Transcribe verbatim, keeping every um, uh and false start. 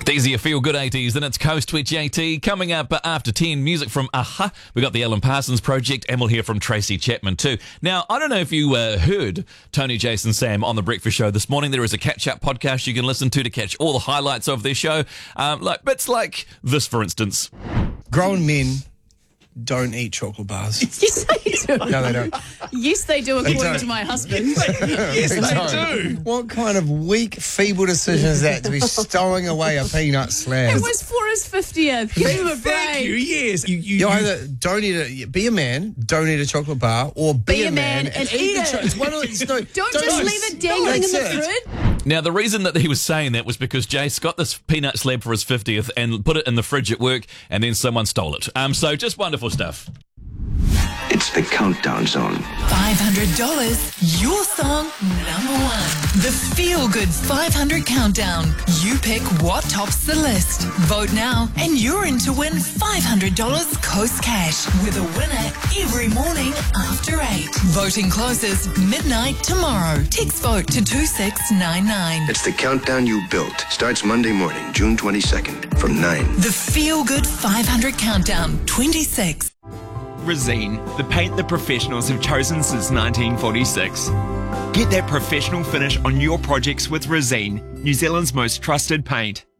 These are your feel-good eighties, and it's Coast Twitch eighty. Coming up after ten, music from a-ha. We got the Alan Parsons Project, and we'll hear from Tracy Chapman too. Now, I don't know if you uh, heard Tony, Jason, Sam on The Breakfast Show this morning. There is a catch-up podcast you can listen to to catch all the highlights of their show. Um, like bits like this, for instance. Grown men don't eat chocolate bars. Yes, they do. No, they don't. Yes, they do, according don't. to my husband. Yes, they do. What kind of weak, feeble decision is that to be stowing away a peanut slab? It was for his fiftieth. Give him a break. Thank you. Yes, you. You, You you either don't eat a, be a man, don't eat a chocolate bar, or be, Be a man and eat the it. cho- It's one of these. No, Don't, just leave it dangling in the That's it. fridge. Now, the reason that he was saying that was because Jace got this peanut slab for his fiftieth and put it in the fridge at work, and then someone stole it. Um, so just wonderful stuff. It's the Countdown Zone. five hundred dollars, your song number one. The Feel Good five hundred Countdown. You pick what tops the list. Vote now, and you're in to win five hundred dollars Coast Cash with a winner every morning after eight. Voting closes midnight tomorrow. Text vote to two six nine nine. It's the Countdown You Built. Starts Monday morning, June twenty-second, from nine. The Feel Good five hundred Countdown, twenty-six. Resene, the paint that professionals have chosen since nineteen forty-six. Get that professional finish on your projects with Resene, New Zealand's most trusted paint.